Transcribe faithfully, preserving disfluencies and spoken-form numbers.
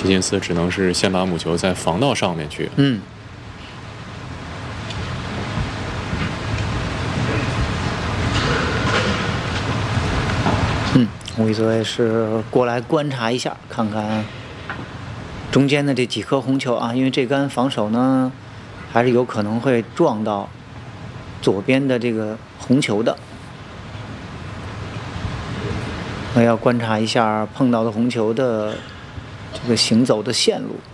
提金斯只能是先把母球再防到上面去。 嗯。嗯，吴一泽也是过来观察一下，看看中间的这几颗红球啊，因为这杆防守呢，还是有可能会撞到左边的这个红球的。我要观察一下碰到的红球的这个行走的线路。